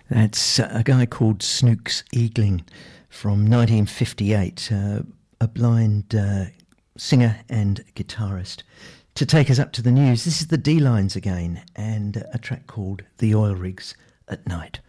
That's a guy called Snooks Eagling from 1958, a blind singer and guitarist. To take us up to the news, this is the D-Lines again, and a track called The Oil Rigs at Night.